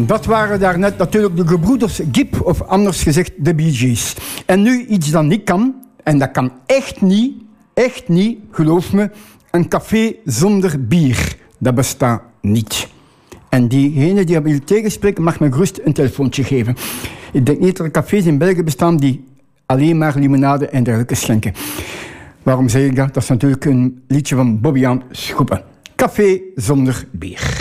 Dat waren daarnet natuurlijk de gebroeders Gibb, of anders gezegd de Bee Gees. En nu iets dat niet kan, en dat kan echt niet, geloof me, een café zonder bier. Dat bestaat niet. En diegene die wil tegenspreken mag me gerust een telefoontje geven. Ik denk niet dat er cafés in België bestaan die alleen maar limonade en dergelijke schenken. Waarom zeg ik dat? Dat is natuurlijk een liedje van Bobbejaan Schoepen. Café zonder bier.